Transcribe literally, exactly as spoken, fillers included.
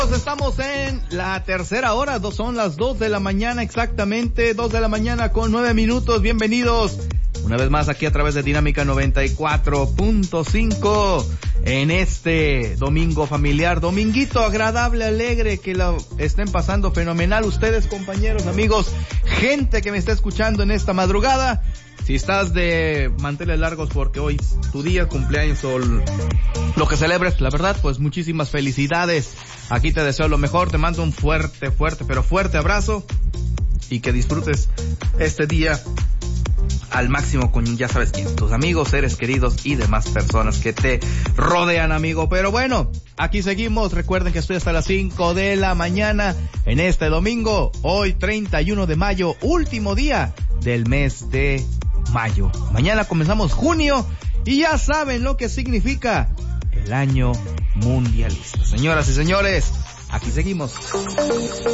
Estamos en la tercera hora, dos son las dos de la mañana exactamente, dos de la mañana con nueve minutos. Bienvenidos una vez más aquí a través de Dinámica noventa y cuatro punto cinco en este domingo familiar, dominguito agradable, alegre, que lo estén pasando fenomenal ustedes, compañeros, amigos, gente que me está escuchando en esta madrugada. Si estás de manteles largos porque hoy es tu día, cumpleaños o lo que celebres, la verdad, pues muchísimas felicidades. Aquí te deseo lo mejor, te mando un fuerte, fuerte, pero fuerte abrazo y que disfrutes este día al máximo con, ya sabes quién, tus amigos, seres queridos y demás personas que te rodean, amigo. Pero bueno, aquí seguimos. Recuerden que estoy hasta las cinco de la mañana en este domingo, hoy treinta y uno de mayo, último día del mes de mayo. Mañana comenzamos junio y ya saben lo que significa el año mundialista. Señoras y señores, aquí seguimos.